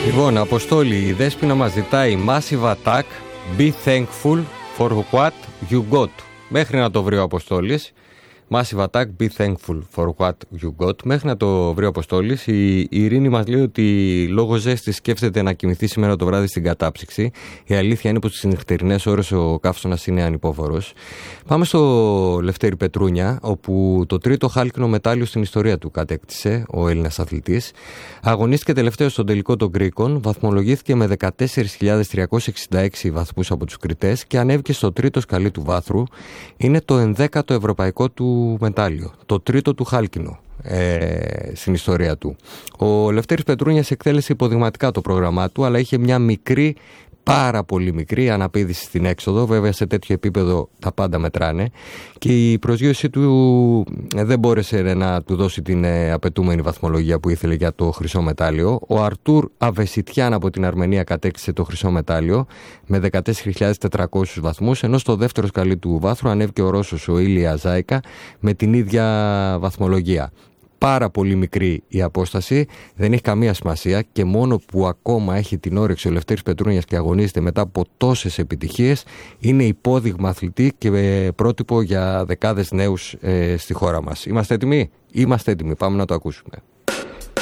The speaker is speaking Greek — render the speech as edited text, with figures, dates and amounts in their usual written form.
Λοιπόν, Αποστόλη, η Δέσποινα μας ζητάει Massive Attack, Be Thankful for what you got. Μέχρι να το βρει ο Αποστόλης. Massive Attack, Be Thankful for what you got. Μέχρι να το βρει ο Αποστόλης. Η Ειρήνη μας λέει ότι λόγω ζέστης σκέφτεται να κοιμηθεί σήμερα το βράδυ στην κατάψυξη. Η αλήθεια είναι πως στις νυχτερινές ώρες ο καύσωνας είναι ανυπόφορος. Πάμε στο Λευτέρη Πετρούνια, όπου το τρίτο χάλκινο μετάλλιο στην ιστορία του κατέκτησε ο Έλληνας αθλητής. Αγωνίστηκε τελευταίο στον τελικό των Γκρίκων, βαθμολογήθηκε με 14.366 βαθμούς από τους κριτές και ανέβηκε στο τρίτο σκαλί του βάθρου. Είναι το 11ο ευρωπαϊκό του μετάλλιο, το τρίτο του χάλκινο στην ιστορία του. Ο Λευτέρης Πετρούνιας εκτέλεσε υποδειγματικά το πρόγραμμά του, αλλά είχε μια μικρή, πάρα πολύ μικρή αναπήδηση στην έξοδο. Βέβαια σε τέτοιο επίπεδο τα πάντα μετράνε και η προσγείωσή του δεν μπόρεσε να του δώσει την απαιτούμενη βαθμολογία που ήθελε για το χρυσό μετάλλιο. Ο Αρτούρ Αβεσιτιάν από την Αρμενία κατέκτησε το χρυσό μετάλλιο με 14.400 βαθμούς, ενώ στο δεύτερο σκαλί του βάθρου ανέβηκε ο Ρώσος ο Ήλια Ζάικα με την ίδια βαθμολογία. Πάρα πολύ μικρή η απόσταση, δεν έχει καμία σημασία και μόνο που ακόμα έχει την όρεξη ο Λευτέρης Πετρούνιας και αγωνίζεται μετά από τόσες επιτυχίες είναι υπόδειγμα αθλητή και πρότυπο για δεκάδες νέους στη χώρα μας. Είμαστε έτοιμοι? Είμαστε έτοιμοι. Πάμε να το ακούσουμε.